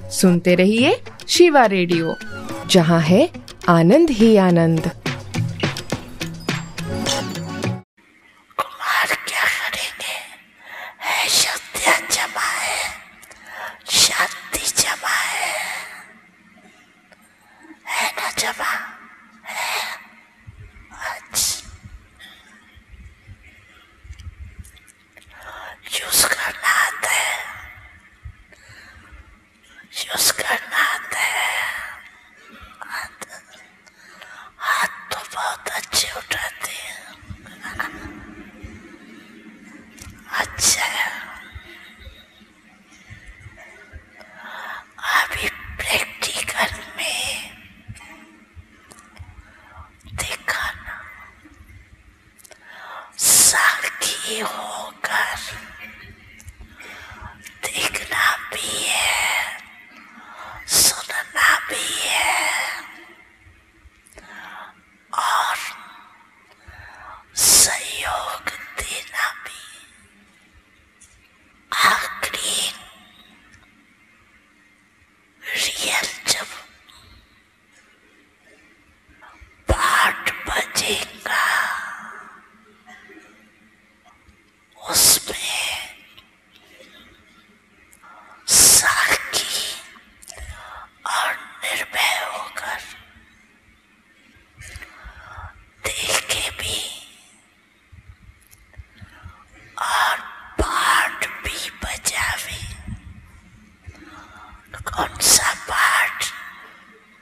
सुनते रहिए शिवा रेडियो, जहाँ है आनंद ही आनंद। कुमार क्या करेंगे, है शक्तियाँ जमा है, शांति जमा है ना जमा है। यूज करना आता है, यूज करना